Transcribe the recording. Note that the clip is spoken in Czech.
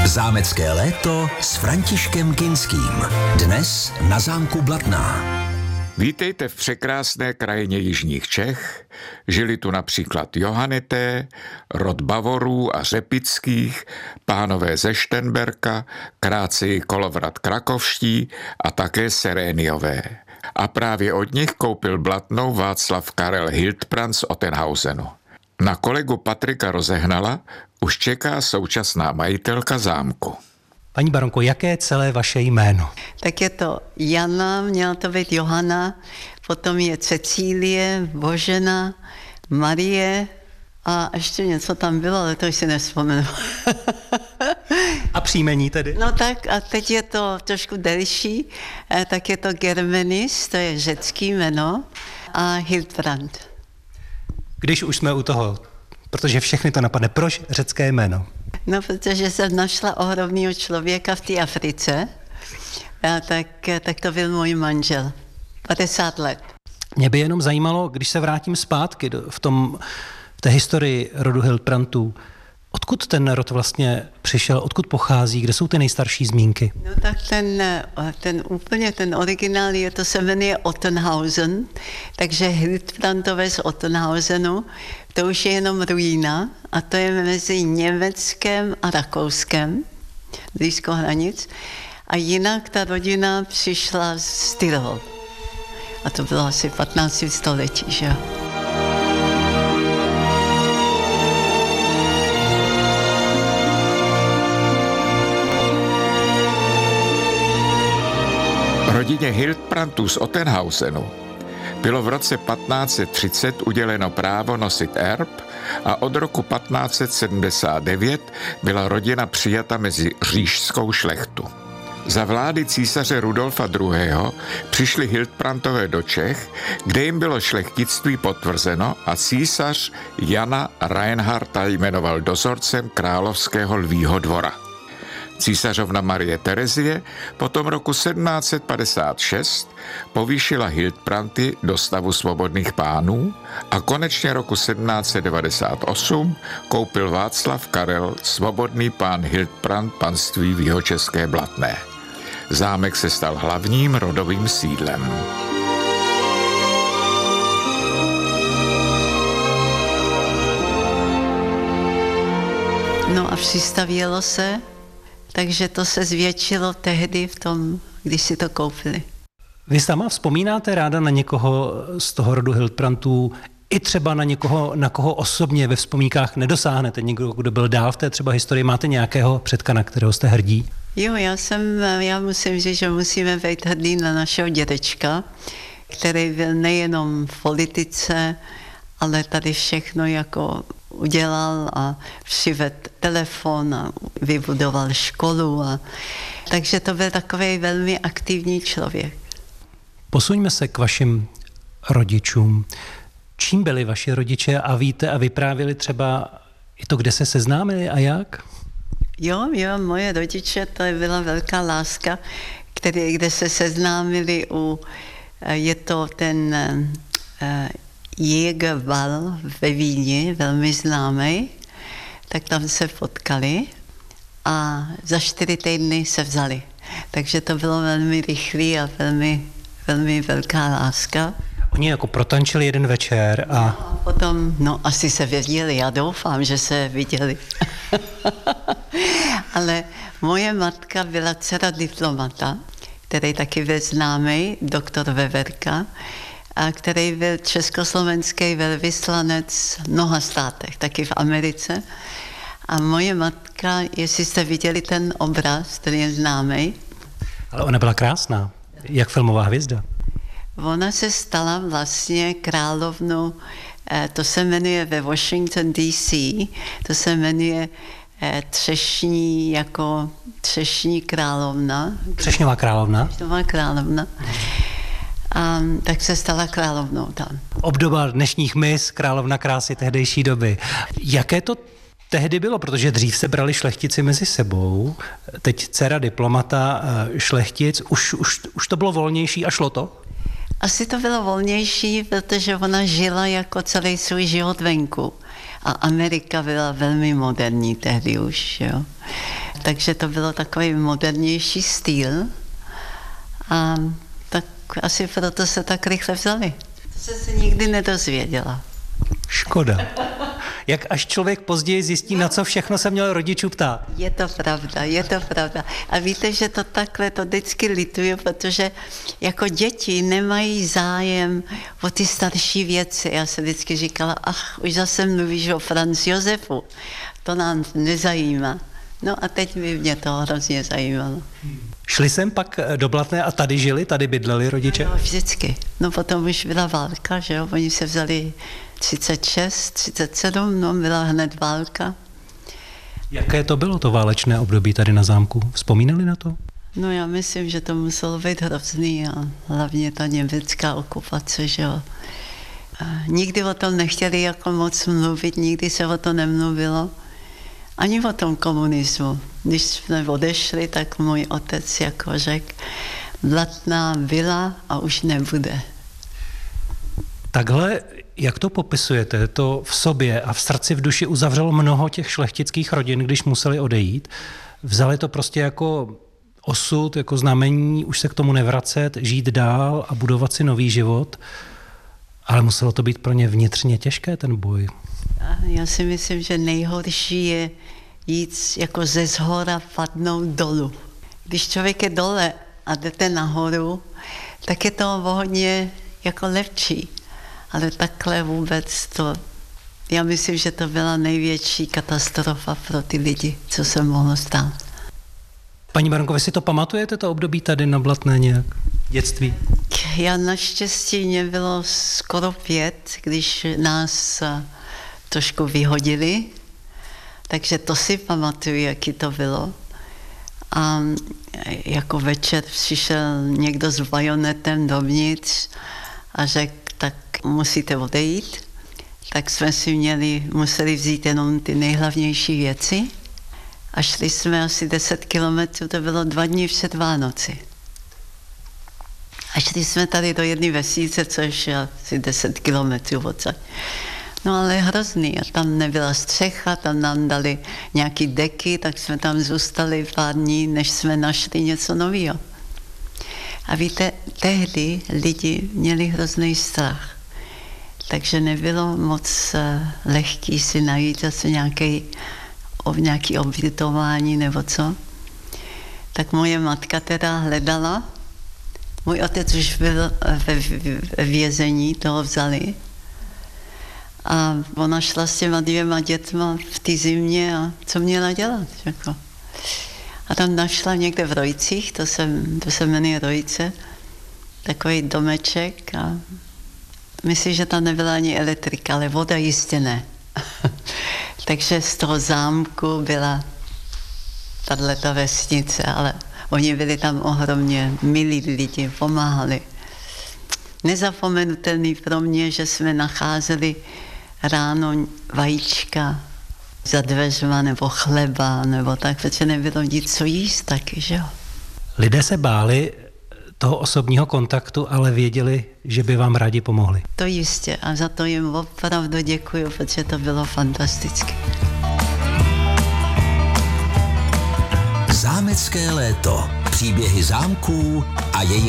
Zámecké léto s Františkem Kinským. Dnes na zámku Blatná. Vítejte v překrásné krajině jižních Čech. Žili tu například Johannité, rod Bavorů a Řepických, pánové ze Štenberka, krátce Kolovrat krakovští a také Seréniové. A právě od nich koupil Blatnou Václav Karel Hildbrand z Ottenhausenu. Na kolegu Patrika Rozehnala už čeká současná majitelka zámku. Paní baronko, jaké je celé vaše jméno? Tak je to Jana, měla to být Johana, potom je Cecílie, Božena, Marie a ještě něco tam bylo, ale to si nevzpomenu. A příjmení tedy? No tak a teď je to trošku delší, tak je to Germenis, to je řecký jméno, a Hildbrand. Když už jsme u toho, protože všechny to napadne, proč řecké jméno? No, protože jsem našla ohromného člověka v té Africe, a tak to byl můj manžel. 50 let. Mě by jenom zajímalo, když se vrátím zpátky v té historii rodu Hildbrandů, odkud ten rod vlastně přišel, odkud pochází, kde jsou ty nejstarší zmínky? No tak ten originál to se jmenuje Ottenhausen, takže Hildbrandové z Ottenhausenu, to už je jenom ruína a to je mezi Německem a Rakouskem, blízko hranic. A jinak ta rodina přišla z Tyrol. A to bylo asi 15. století, že jo. Rodině Hildbrandů z Ottenhausenu bylo v roce 1530 uděleno právo nosit erb a od roku 1579 byla rodina přijata mezi říšskou šlechtu. Za vlády císaře Rudolfa II. Přišli Hildbrandové do Čech, kde jim bylo šlechtictví potvrzeno a císař Jana Reinharta jmenoval dozorcem královského lvího dvora. Císařovna Marie Terezie potom roku 1756 povýšila Hildbrandy do stavu svobodných pánů a konečně roku 1798 koupil Václav Karel svobodný pán Hildbrand panství v jihočeské Blatné. Zámek se stal hlavním rodovým sídlem. No a přistavělo se, takže to se zvětšilo tehdy když si to koupili. Vy sama vzpomínáte ráda na někoho z toho rodu Hildbrandů, i třeba na někoho, na koho osobně ve vzpomínkách nedosáhnete, někdo, kdo byl dál v té třeba historii, máte nějakého předka, na kterého jste hrdí? Jo, já musím říct, že musíme být hrdí na našeho dědečka, který byl nejenom v politice, ale tady všechno jako udělal a přivedl telefon a vybudoval školu. Takže to byl takový velmi aktivní člověk. Posuňme se k vašim rodičům. Čím byli vaši rodiče a víte a vyprávěli třeba i to, kde se seznámili a jak? Jo, moje rodiče, to byla velká láska, kde se seznámili je to ten Jägerwall ve Vídni, velmi známý, tak tam se potkali a za 4 týdny se vzali. Takže to bylo velmi rychlý a velmi, velmi velká láska. Oni jako protančili jeden večer a potom, asi se věděli, já doufám, že se viděli. Ale moje matka byla dcera diplomata, který taky byl známý, doktor Veverka, a který byl československý velvyslanec v mnoha státech, taky v Americe. A moje matka, jestli jste viděli ten obraz, který je známý. Ale ona byla krásná, jak filmová hvězda. Ona se stala vlastně královnou, to se jmenuje ve Washington DC, to se jmenuje Třešní královna. Třešňová královna? Třešňová královna. A tak se stala královnou tam. Obdoba dnešních mis, královna krásy tehdejší doby. Jaké to tehdy bylo? Protože dřív se brali šlechtici mezi sebou, teď dcera diplomata, šlechtic, už to bylo volnější a šlo to? Asi to bylo volnější, protože ona žila jako celý svůj život venku. A Amerika byla velmi moderní tehdy už, jo. Takže to bylo takový modernější styl a tak asi proto se tak rychle vzali. To jsem se nikdy nedozvěděla. Škoda. Jak až člověk později zjistí, na co všechno se měl rodičů ptát. Je to pravda, je to pravda. A víte, že to takhle, to vždycky lituju, protože jako děti nemají zájem o ty starší věci. Já se vždycky říkala, už zase mluvíš o Franz Josefu, to nám nezajímá. No a teď by mě to hrozně zajímalo. Šli sem pak do Blatné a tady žili, tady bydleli rodiče? No, vždycky. No potom už byla válka, že jo, oni se vzali 36, 37, no byla hned válka. Jaké to bylo to válečné období tady na zámku? Vzpomínali na to? No já myslím, že to muselo být hrozný a hlavně ta německá okupace, že jo. Nikdy o tom nechtěli jako moc mluvit, nikdy se o to nemluvilo. Ani o tom komunismu. Když jsme odešli, tak můj otec jako řekl, Blatná byla a už nebude. Takhle, jak to popisujete, to v sobě a v srdci, v duši uzavřelo mnoho těch šlechtických rodin, když museli odejít. Vzali to prostě jako osud, jako znamení, už se k tomu nevracet, žít dál a budovat si nový život. Ale muselo to být pro ně vnitřně těžké, ten boj. Já si myslím, že nejhorší je jít jako ze zhora padnout dolů. Když člověk je dole a jdete nahoru, tak je to hodně jako lepší. Ale takhle vůbec to, já myslím, že to byla největší katastrofa pro ty lidi, co se mohlo stát. Paní Baronko, vy si to pamatujete, to období tady na Blatné nějak? Dětství? Já naštěstí mě bylo skoro 5, když nás trošku vyhodili, takže to si pamatuju, jaký to bylo. A jako večer přišel někdo s bajonetem dovnitř a řekl, tak musíte odejít. Tak jsme si museli vzít jenom ty nejhlavnější věci a šli jsme asi 10 kilometrů, to bylo 2 dny před Vánoci. A šli jsme tady do jedné vesnice, což je asi 10 kilometrů odsaď. No ale hrozný, a tam nebyla střecha, tam nám dali nějaký deky, tak jsme tam zůstali pár dní, než jsme našli něco nového. A víte, tehdy lidi měli hrozný strach, takže nebylo moc lehký si najít zase nějaký ubytování nebo co. Tak moje matka teda hledala, můj otec už byl ve vězení, toho vzali. A ona šla s těma 2 dětma v té zimě a co měla dělat? Jako. A tam našla někde v Rojcích, to se jmenuje Rojce, takový domeček a myslím, že tam nebyla ani elektrika, ale voda jistě ne. Takže z toho zámku byla tato vesnice, ale oni byli tam ohromně milí lidi, pomáhali. Nezapomenutelný pro mě, že jsme nacházeli ráno vajíčka za dveřma nebo chleba nebo tak, protože nebylo nic co jíst taky, že jo. Lidé se báli toho osobního kontaktu, ale věděli, že by vám rádi pomohli. To jistě a za to jim opravdu děkuju, protože to bylo fantastické. Zámecké léto. Příběhy zámků a jejich